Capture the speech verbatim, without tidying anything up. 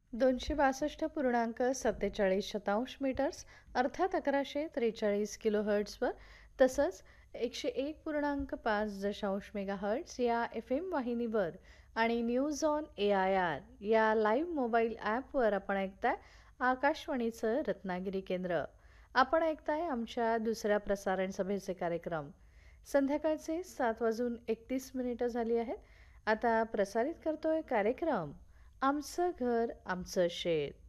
दोनशे बासष्ट पूर्णांक सत्तेचाळीस शतांश मीटर्स अर्थात अकराशे त्रेचाळीस किलोहर्ट्झवर तसंच एकशे एक पूर्णांक पाच दशांश मेगाहर्ट्झ या एफ एम वाहिनीवर आणि news on A I R या लाईव्ह मोबाईल ॲपवर आपण ऐकताय आकाशवाणीचं रत्नागिरी केंद्र. आपण ऐकताय आमच्या दुसऱ्या प्रसारण सभेचे कार्यक्रम. संध्याकाळचे सात वाजून एकतीस मिनिटं झाली आहेत. आता प्रसारित करतोय कार्यक्रम आमचं घर आमचं शेत.